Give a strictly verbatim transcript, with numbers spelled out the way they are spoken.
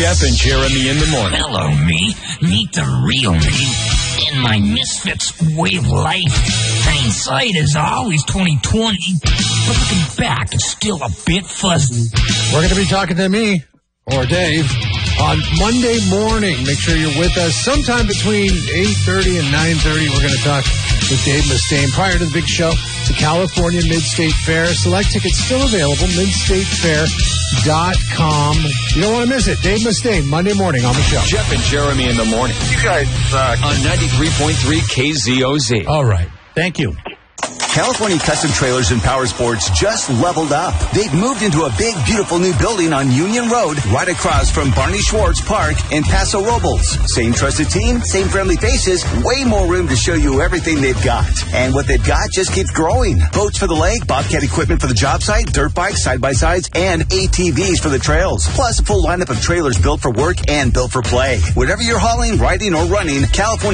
Jeff and Jeremy in the morning. Hello, me. Meet the real me. In my misfits way of life. Hindsight is always twenty twenty, but looking back, it's still a bit fuzzy. We're going to be talking to me, or Dave, on Monday morning. Make sure you're with us sometime between eight thirty and nine thirty. We're going to talk with Dave Mustaine. Prior to the big show, it's the California Mid-State Fair. Select tickets still available, mid state fair dot com. You don't want to miss it. Dave Mustaine, Monday morning on the show. Jeff and Jeremy in the morning. You guys suck. On ninety-three point three K Z O Z. All right. Thank you. California Custom Trailers and Power Sports just leveled up. They've moved into a big, beautiful new building on Union Road, right across from Barney Schwartz Park in Paso Robles. Same trusted team, same friendly faces, way more room to show you everything they've got. And what they've got just keeps growing. Boats for the lake, Bobcat equipment for the job site, dirt bikes, side-by-sides, and A T Vs for the trails. Plus a full lineup of trailers built for work and built for play. Whatever you're hauling, riding, or running, California